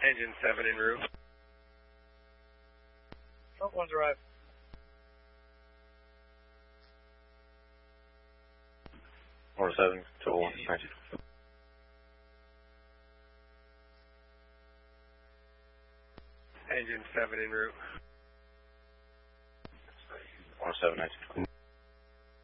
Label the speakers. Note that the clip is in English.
Speaker 1: Engine 7 en route.
Speaker 2: Front one's arrived.
Speaker 3: Order 7 to 1, 19.
Speaker 1: Engine 7 en route.
Speaker 3: Order 7, 19.